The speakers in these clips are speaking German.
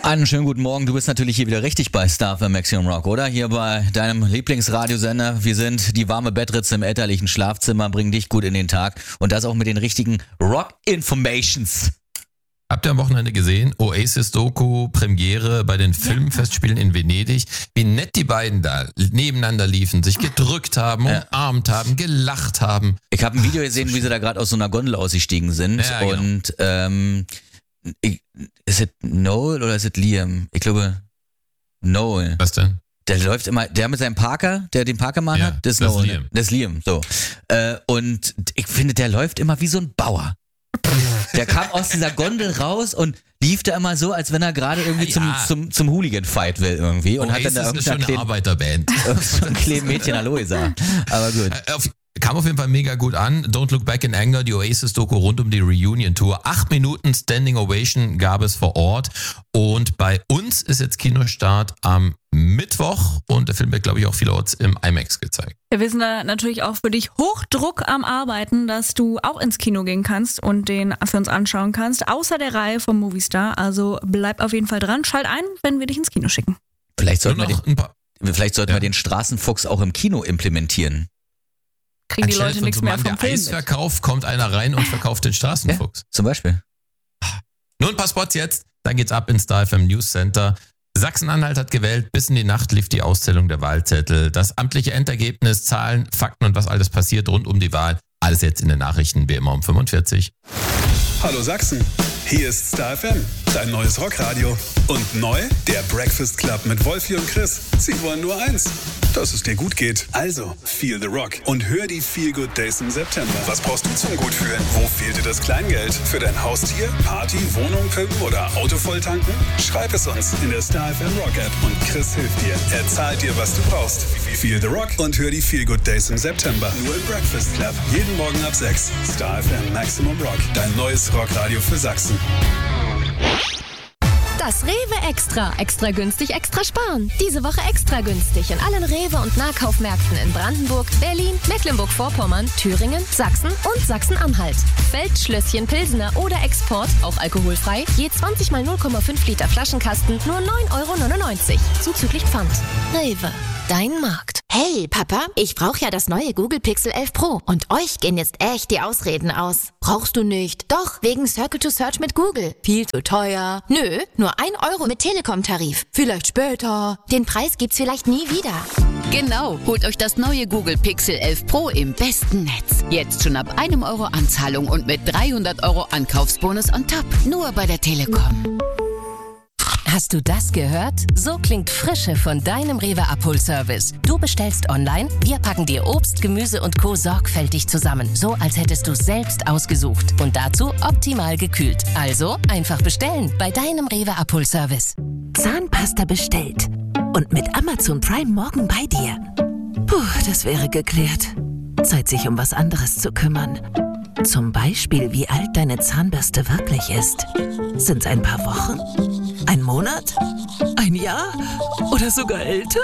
Einen schönen guten Morgen, du bist natürlich hier wieder richtig bei Star FM Maximum Rock, oder? Hier bei deinem Lieblingsradiosender. Wir sind die warme Bettritze im elterlichen Schlafzimmer, bringen dich gut in den Tag und das auch mit den richtigen Rock-Informations. Habt ihr am Wochenende gesehen? Oasis-Doku, Premiere bei den Filmfestspielen in Venedig. Wie nett die beiden da nebeneinander liefen, sich gedrückt haben, umarmt haben, gelacht haben. Ich habe ein Video gesehen, wie sie da gerade aus so einer Gondel ausgestiegen sind. Ja, genau. Und ist es Noel oder ist es Liam? Ich glaube Noel. Was denn? Der läuft immer, der mit seinem Parker, der den Parkermann hat, das ist Noel. Liam. Das ist Liam, so. Und ich finde, der läuft immer wie so ein Bauer. Der kam aus dieser Gondel raus und lief da immer so, als wenn er gerade irgendwie zum Hooligan-Fight will irgendwie. Und hat dann da ist eine schöne Arbeiterband. So ein kleines Mädchen Hallo gesagt. Aber gut. Kam auf jeden Fall mega gut an. Don't Look Back in Anger, die Oasis-Doku rund um die Reunion-Tour. 8 Minuten Standing Ovation gab es vor Ort. Und bei uns ist jetzt Kinostart am Mittwoch. Und der Film wird, glaube ich, auch vielerorts im IMAX gezeigt. Wir sind da natürlich auch für dich Hochdruck am Arbeiten, dass du auch ins Kino gehen kannst und den für uns anschauen kannst. Außer der Reihe vom Movistar. Also bleib auf jeden Fall dran. Schalt ein, wenn wir dich ins Kino schicken. Vielleicht sollten wir den Straßenfuchs auch im Kino implementieren. Kriegen die Leute nichts mehr vom der Film Eisverkauf kommt einer rein und verkauft den Straßenfuchs. Ja, zum Beispiel. Nur ein paar Spots jetzt, dann geht's ab ins Star FM News Center. Sachsen-Anhalt hat gewählt, bis in die Nacht lief die Auszählung der Wahlzettel. Das amtliche Endergebnis, Zahlen, Fakten und was alles passiert rund um die Wahl. Alles jetzt in den Nachrichten, wie immer um 45. Hallo Sachsen, hier ist Star FM, dein neues Rockradio. Und neu, der Breakfast Club mit Wolfi und Chris. Sie wollen nur eins, dass es dir gut geht. Also, feel the rock und hör die Feel Good Days im September. Was brauchst du zum Gutfühlen? Wo fehlt dir das Kleingeld? Für dein Haustier, Party, Wohnung pimpen oder Auto volltanken? Schreib es uns in der Star FM Rock App und Chris hilft dir. Er zahlt dir, was du brauchst. Feel the rock und hör die Feel Good Days im September. Nur im Breakfast Club. Jeden Morgen ab 6. Star FM Maximum Rock. Dein neues Rockradio für Sachsen. Das Rewe Extra. Extra günstig, extra sparen. Diese Woche extra günstig in allen Rewe- und Nahkaufmärkten in Brandenburg, Berlin, Mecklenburg-Vorpommern, Thüringen, Sachsen und Sachsen-Anhalt. Feldschlösschen, Pilsener oder Export, auch alkoholfrei, je 20 mal 0,5 Liter Flaschenkasten, nur 9,99 €. Zuzüglich Pfand. Rewe. Dein Markt. Hey, Papa, ich brauche ja das neue Google Pixel 11 Pro. Und euch gehen jetzt echt die Ausreden aus. Brauchst du nicht. Doch, wegen Circle to Search mit Google. Viel zu teuer. Nö, nur 1 € mit Telekom-Tarif. Vielleicht später. Den Preis gibt's vielleicht nie wieder. Genau, holt euch das neue Google Pixel 11 Pro im besten Netz. Jetzt schon ab 1 € Anzahlung und mit 300 € Ankaufsbonus on top. Nur bei der Telekom. Hast du das gehört? So klingt Frische von deinem Rewe Abholservice. Du bestellst online, wir packen dir Obst, Gemüse und Co. sorgfältig zusammen. So, als hättest du selbst ausgesucht. Und dazu optimal gekühlt. Also einfach bestellen bei deinem Rewe Abholservice. Zahnpasta bestellt. Und mit Amazon Prime morgen bei dir. Puh, das wäre geklärt. Zeit, sich um was anderes zu kümmern. Zum Beispiel, wie alt deine Zahnbürste wirklich ist. Sind's ein paar Wochen? Ein Monat? Ein Jahr? Oder sogar älter?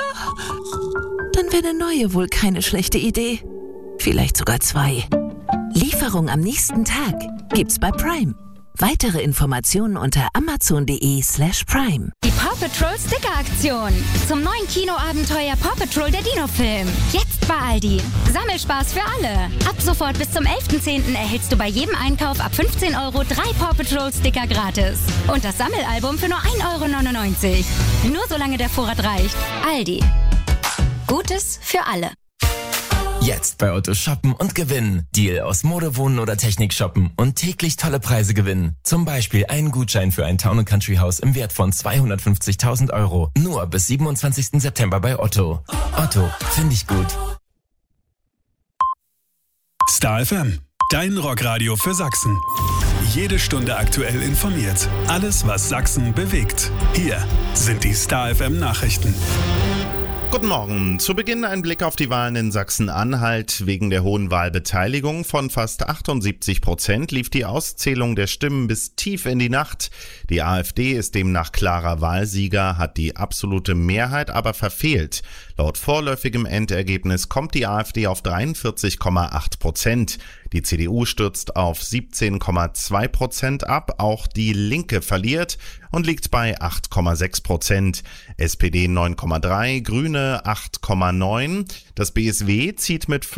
Dann wäre eine neue wohl keine schlechte Idee. Vielleicht sogar 2. Lieferung am nächsten Tag gibt's bei Prime. Weitere Informationen unter amazon.de/prime. Die Paw Patrol Sticker-Aktion. Zum neuen Kinoabenteuer Paw Patrol der Dino-Film. Jetzt bei Aldi. Sammelspaß für alle. Ab sofort bis zum 11.10. erhältst du bei jedem Einkauf ab 15 € 3 Paw Patrol Sticker gratis. Und das Sammelalbum für nur 1,99 €. Nur solange der Vorrat reicht. Aldi. Gutes für alle. Jetzt bei Otto shoppen und gewinnen. Deal aus Mode, Wohnen oder Technik shoppen und täglich tolle Preise gewinnen. Zum Beispiel einen Gutschein für ein Town & Country Haus im Wert von 250.000 €. Nur bis 27. September bei Otto. Otto, finde ich gut. Star FM, dein Rockradio für Sachsen. Jede Stunde aktuell informiert. Alles, was Sachsen bewegt. Hier sind die Star FM Nachrichten. Guten Morgen. Zu Beginn ein Blick auf die Wahlen in Sachsen-Anhalt. Wegen der hohen Wahlbeteiligung von fast 78% lief die Auszählung der Stimmen bis tief in die Nacht. Die AfD ist demnach klarer Wahlsieger, hat die absolute Mehrheit aber verfehlt. Laut vorläufigem Endergebnis kommt die AfD auf 43,8%. Die CDU stürzt auf 17,2% ab. Auch die Linke verliert und liegt bei 8,6%. SPD 9,3%, Grüne 8,9%. Das BSW zieht mit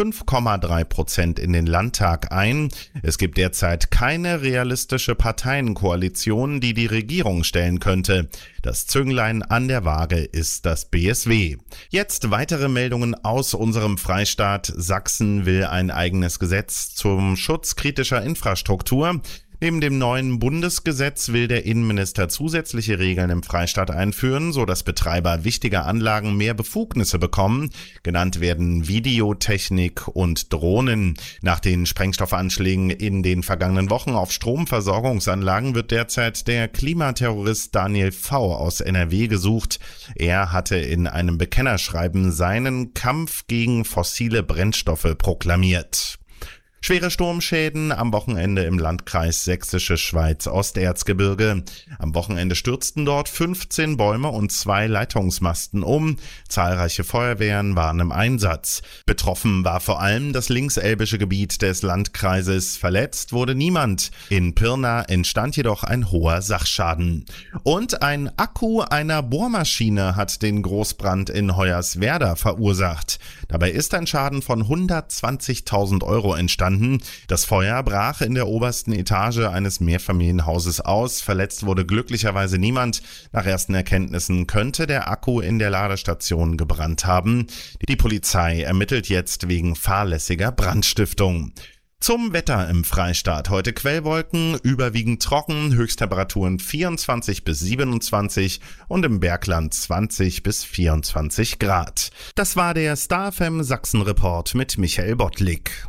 5,3% in den Landtag ein. Es gibt derzeit keine realistische Parteienkoalition, die die Regierung stellen könnte. Das Zünglein an der Waage ist das BSW. Jetzt weitere Meldungen aus unserem Freistaat. Sachsen will ein eigenes Gesetz zum Schutz kritischer Infrastruktur. Neben dem neuen Bundesgesetz will der Innenminister zusätzliche Regeln im Freistaat einführen, sodass Betreiber wichtiger Anlagen mehr Befugnisse bekommen. Genannt werden Videotechnik und Drohnen. Nach den Sprengstoffanschlägen in den vergangenen Wochen auf Stromversorgungsanlagen wird derzeit der Klimaterrorist Daniel V. aus NRW gesucht. Er hatte in einem Bekennerschreiben seinen Kampf gegen fossile Brennstoffe proklamiert. Schwere Sturmschäden am Wochenende im Landkreis Sächsische Schweiz-Osterzgebirge. Am Wochenende stürzten dort 15 Bäume und 2 Leitungsmasten um. Zahlreiche Feuerwehren waren im Einsatz. Betroffen war vor allem das linkselbische Gebiet des Landkreises. Verletzt wurde niemand. In Pirna entstand jedoch ein hoher Sachschaden. Und ein Akku einer Bohrmaschine hat den Großbrand in Hoyerswerda verursacht. Dabei ist ein Schaden von 120.000 Euro entstanden. Das Feuer brach in der obersten Etage eines Mehrfamilienhauses aus. Verletzt wurde glücklicherweise niemand. Nach ersten Erkenntnissen könnte der Akku in der Ladestation gebrannt haben. Die Polizei ermittelt jetzt wegen fahrlässiger Brandstiftung. Zum Wetter im Freistaat. Heute Quellwolken, überwiegend trocken, Höchsttemperaturen 24 bis 27 und im Bergland 20 bis 24 Grad. Das war der Star FM Sachsen Report mit Michael Bottlik.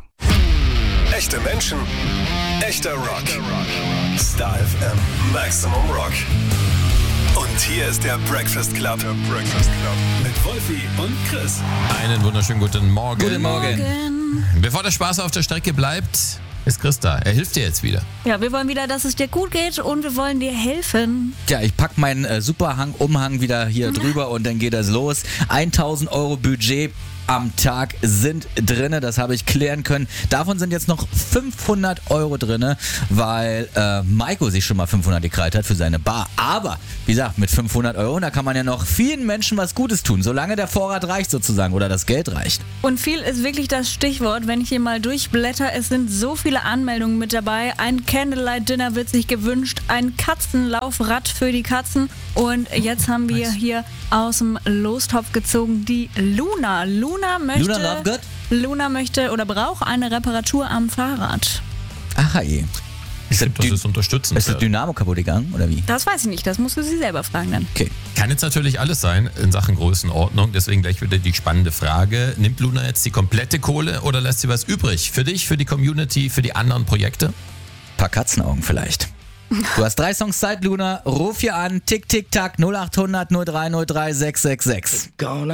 Echte Menschen, echter Rock. Star FM Maximum Rock. Und hier ist der Breakfast Club. Mit Wolfi und Chris. Einen wunderschönen guten Morgen. Guten Morgen. Bevor der Spaß auf der Strecke bleibt, ist Chris da. Er hilft dir jetzt wieder. Ja, wir wollen wieder, dass es dir gut geht und wir wollen dir helfen. Tja, ich pack meinen Umhang wieder hier drüber und dann geht das los. 1.000 Euro Budget am Tag sind drinne, das habe ich klären können. Davon sind jetzt noch 500 Euro drinne, weil Maiko sich schon mal 500 gekrallt hat für seine Bar. Aber, wie gesagt, mit 500 Euro, da kann man ja noch vielen Menschen was Gutes tun, solange der Vorrat reicht sozusagen oder das Geld reicht. Und viel ist wirklich das Stichwort, wenn ich hier mal durchblätter. Es sind so viele Anmeldungen mit dabei. Ein Candlelight-Dinner wird sich gewünscht, ein Katzenlaufrad für die Katzen. Und jetzt haben wir hier aus dem Lostopf gezogen die Luna. Luna möchte oder braucht eine Reparatur am Fahrrad. Aha, je. Das ist unterstützend. Ist das Dynamo kaputt gegangen oder wie? Das weiß ich nicht, das musst du sie selber fragen dann. Okay. Kann jetzt natürlich alles sein in Sachen Größenordnung, deswegen gleich wieder die spannende Frage. Nimmt Luna jetzt die komplette Kohle oder lässt sie was übrig? Für dich, für die Community, für die anderen Projekte? Ein paar Katzenaugen vielleicht. Du hast 3 Songs Zeit, Luna. Ruf hier an. Tick, tick, tack. 0800 0303 666.